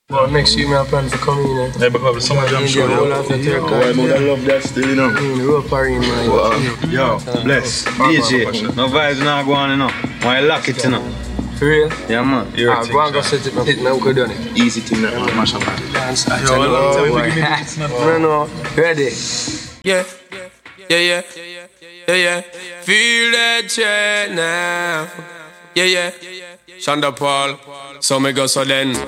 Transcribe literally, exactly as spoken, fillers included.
Well, next year, I plan to come in. Eh? Yeah, because some of them show you. Whole after Yeah, Turkey. I love that still, you know. Mm, rope arena, man. Wow. Yo, bless. D J, no vibes not go on, you know. Why lock it, you know? For real? Yeah, man. You're Ah, go and go set it, man. It, man, we could done it. Easy thing that man, mash up. Dance, I Yo, tell you, long time boy. we give me it's not. No, no. Ready? Yeah, yeah, yeah, yeah, yeah. Feel that chain now. Yeah, yeah. Shonda Paul, so me go so then.